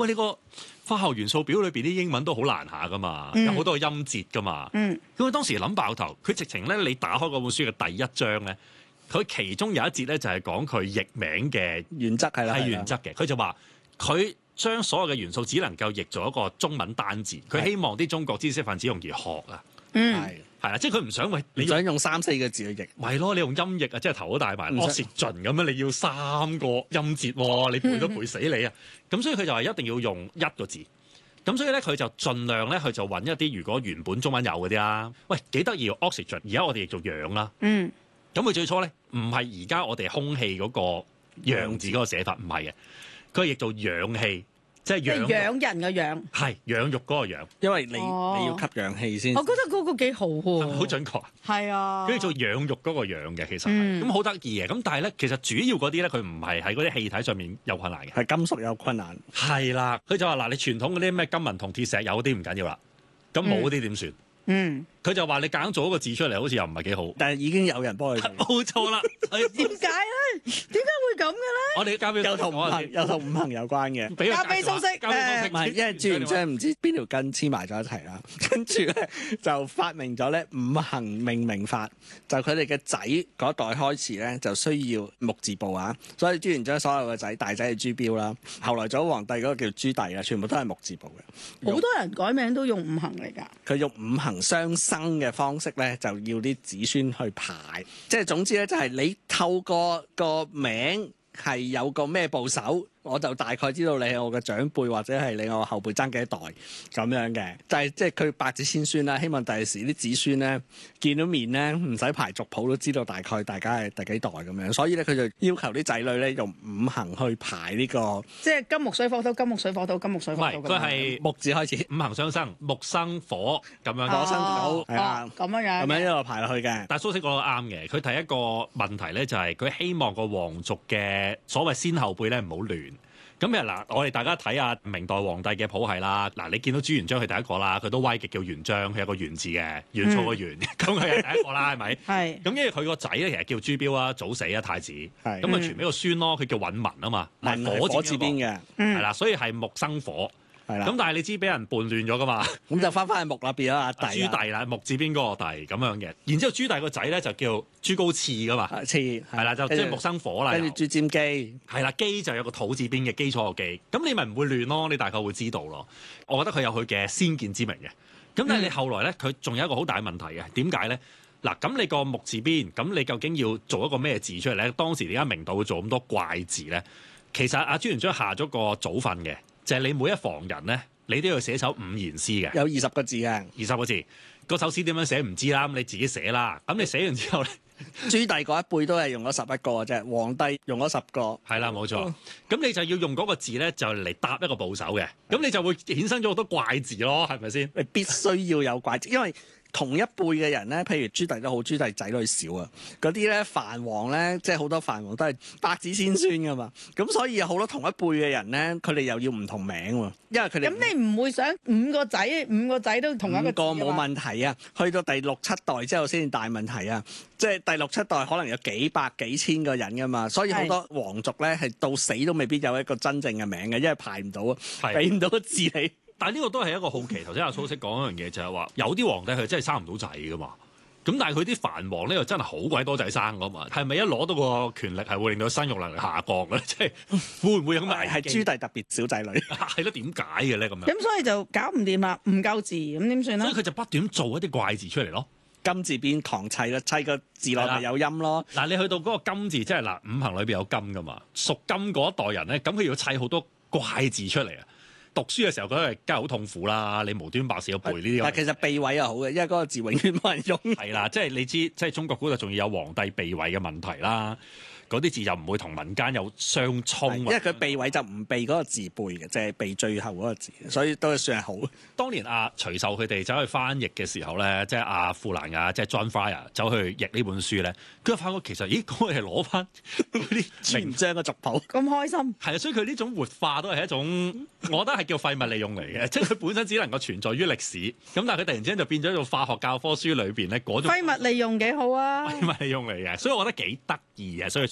喂，你個化學元素表裏邊啲英文都好難下噶嘛，有好多個音節噶嘛。咁佢當時諗爆頭，佢直情咧，你打開嗰本書嘅第一章咧，佢其中有一節咧就係講佢譯名嘅原則係啦， 係原則嘅。佢就話佢將所有嘅元素只能夠譯做一個中文單字，佢希望啲中國知識分子容易學啊。係啦，即係佢唔想你想用3、4個字去譯， 係咯，你用音譯啊，即係頭都大埋，oxygen 咁樣，你要3個音節喎，你背都背死你啊！咁所以佢就係一定要用1個字。咁所以咧，佢就盡量咧，佢就揾一啲如果原本中文有嗰啲啦。喂，幾得意喎 oxygen，而家我哋譯做氧啦。咁佢最初咧，唔係而家我哋空氣嗰個氧字嗰個寫法，唔係嘅，佢係譯做氧氣。即係養人嘅養， 係養育嗰個養， 因為你要吸氧氣先。 我覺得嗰個幾好喎， 好準確。 係啊， 跟住做養育嗰個養嘅，其實係咁好得意嘅。咁但係咧，其實主要嗰啲咧，佢唔係喺嗰啲氣體上面有困難嘅， 係金屬有困難。 係啦，佢就話嗱，你傳統嗰啲咩金銀銅鐵石有啲唔緊要啦，咁冇嗰啲點算？佢就話你夾硬做一個字出嚟，好似又唔係幾好。 但係已經有人幫佢做。 冇錯啦。 點解咧？點解會咁嘅咧？ 我哋交俾又同五行有關嘅。 交俾蘇軾。 唔係，因為朱元璋唔知邊條筋黐埋咗一齊啦，跟住咧就發明咗咧五行命名法，就佢哋嘅仔嗰代開始咧就需要木字部啊，所以朱元璋所有嘅仔，大仔係朱標啦，後來做皇帝嗰個叫朱棣啊，全部都係木字部嘅。 好多人改名都用五行嚟㗎。 佢用五行相生嘅方式咧，就要啲子孫去排，即係總之咧，就係你透過個名係有個咩部首，我就大概知道你係我嘅長輩或者係你我後輩爭幾多代咁樣嘅，就係即係佢百子千孫啦。希望第時啲子孫咧見到面咧唔使排族譜都知道大概大家係第幾代咁樣，所以咧佢就要求啲仔女咧用五行去排呢個， 即係金木水火土，金木水火土，金木水火土。 唔係，佢係木字開始， 五行相生，木生火咁樣， 火生土係啊， 咁樣咁樣一路排落去嘅。 但係蘇軾講得啱嘅，佢第一個問題咧就係佢希望個皇族嘅所謂先後輩咧唔好亂。咁嗱，我哋大家睇下明代皇帝嘅譜系啦。嗱，你見到朱元璋佢第一個啦，佢都威極叫元璋，佢有個元字嘅，元素個元，咁佢係第一個啦，係咪？ 係。咁因為佢個仔咧其實叫朱標啊，早死啊太子，咁啊傳俾個孫咯，佢叫允文啊嘛，係火字邊嘅，係啦，所以係木生火。咁但係你知俾人叛亂咗噶嘛？ 咁就翻去木啦，變咗阿弟。 朱棣啦，木字邊嗰個弟咁樣嘅。然之後朱棣個仔咧就叫朱高熾噶嘛， 熾係啦，就即係木生火啦。 跟住朱瞻基係啦，基就有個土字邊嘅基礎個基。咁你咪唔會亂咯，你大概會知道咯。我覺得佢有佢嘅先見之明嘅。咁但係你後來咧，佢仲有一個好大嘅問題嘅。點解咧？嗱，咁你個木字邊，咁你究竟要做一個咩字出嚟咧？當時點解明代會做咁多怪字咧？其實阿朱元璋下咗個祖訓嘅。就係你每一房人咧，你都要寫首五言詩嘅， 有20個字嘅 ，20個字。個首詩點樣寫唔知啦，咁你自己寫啦。咁你寫完之後咧， 朱棣嗰一輩都係用咗11個嘅啫，皇帝用咗10個。 係啦，冇錯。咁你就要用嗰個字咧，就嚟搭一個部首嘅。咁你就會衍生咗好多怪字咯，係咪先？ 你必須要有怪字，因為同一輩嘅人咧，譬如朱棣都好，朱棣仔女少啊，嗰啲咧藩王咧，即係好多藩王都係百子千孫噶嘛，咁所以有好多同一輩嘅人咧，佢哋又要唔同名喎，因為佢哋咁你唔會想五個仔都同一個字？ 五個冇問題啊，去到第6、7代之後先至大問題啊，即係第6、7代可能有幾百幾千個人噶嘛，所以好多皇族咧係到死都未必有一個真正嘅名嘅，因為排唔到啊，俾唔到個字你。 但係呢個都係一個好奇。頭先阿蘇軾講一樣嘢就係話，有啲皇帝佢真係生唔到仔噶嘛。咁但係佢啲藩王咧又真係好鬼多仔生噶嘛。係咪一攞到個權力係會令到生育能力下降嘅咧？即係會唔會咁嘅？ 係朱棣特別少仔女。 係咯，點解嘅咧咁樣？ 咁所以就搞唔掂啦，唔夠字咁點算咧？ 所以佢就不斷做一啲怪字出嚟咯。 金字邊唐砌啦，砌個字落咪有音咯。 嗱，你去到嗰個金字，即係嗱五行裏邊有金噶嘛。屬金嗰一代人咧，咁佢要砌好多怪字出嚟啊！讀書嘅時候覺得梗係好痛苦啦，你無端白事要背呢啲。 但其實避諱又好嘅，因為嗰個字永遠冇人用。 係啦，即係你知，即係中國古代仲要有皇帝避諱嘅問題啦。嗰啲字又唔會同民間有相衝， 因為佢避諱就唔避嗰個字背嘅，即係避最後嗰個字，所以都算係好。 當年徐壽佢哋走去翻譯嘅時候咧，即係阿富蘭雅，即係 John Fryer 走去譯呢本書咧，佢發覺其實咦，嗰個係攞翻嗰啲名章嘅族譜， 咁開心。 係啊，所以佢呢種活化都係一種，我覺得係叫廢物利用嚟嘅，即係佢本身只能夠存在於歷史，咁但係佢突然之間就變咗做化學教科書裏邊咧嗰種廢物利用幾好啊！ 廢物利用嚟嘅，所以我覺得幾得意嘅，所以想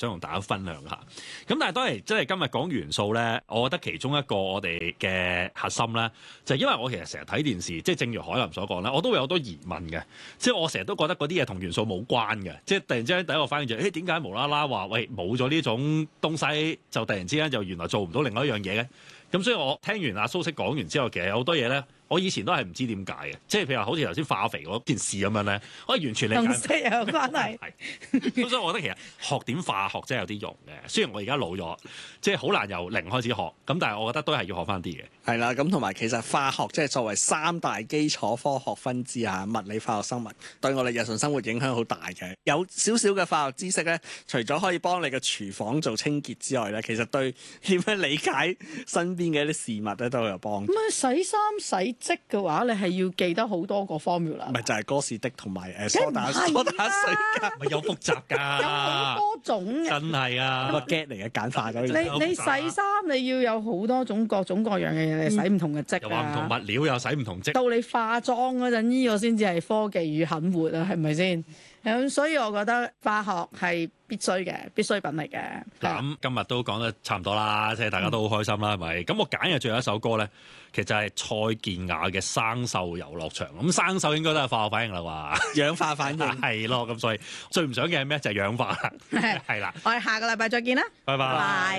同大家分享下。咁但係當然即係今日講元素咧，我覺得其中一個我哋嘅核心咧，就係因為我其實成日睇電視，即係正如海林所講咧，我都會有好多疑問嘅。即係我成日都覺得嗰啲嘢同元素冇關嘅。即係突然之間第一個反應就係，點解無啦啦話喂冇咗呢種東西，就突然之間就原來做唔到另外一樣嘢嘅？咁所以我聽完阿蘇軾講完之後，其實有好多嘢咧，我以前都係唔知點解嘅，即係譬如話好似頭先化肥嗰件事咁樣咧，我係完全理解唔到。 同色有關係。 咁所以我覺得其實學點化學真係有啲用嘅。雖然我而家老咗，即係好難由零開始學，咁但係我覺得都係要學翻啲嘅。 係啦，咁同埋其實化學即係作為三大基礎科學分支啊，物理、化學、生物，對我哋日常生活影響好大嘅。有少少嘅化學知識咧，除咗可以幫你嘅廚房做清潔之外咧，其實對點樣理解身邊嘅一啲事物咧都有幫助。 咁啊，洗衫洗織嘅話，你係要記得好多個 formula。 咪就係哥士的同埋梗唔係啦梳打水㗎， 咪有複雜㗎， 有好多種嘅。 真係啊！ 個 get 嚟嘅簡化咗。 你洗衫你要有好多種各種各樣嘅嘢嚟洗唔同嘅織又話唔同啊。 物料又洗唔同織。 到你化妝嗰陣，呢個先至係科技與狠活啊，係咪先？咁所以我覺得化學係必須嘅，必需品嚟嘅。 嗱咁今日都講得差唔多啦，即係大家都好開心啦，係咪？咁我揀嘅最後一首歌咧，其實就係蔡健雅嘅《生鏽遊樂場》。咁生鏽應該都係化學反應啦啩？ 氧化反應係咯，咁所以最唔想嘅係咩？就係氧化啦，係啦。 我哋下個禮拜再見啦， 拜拜。 拜。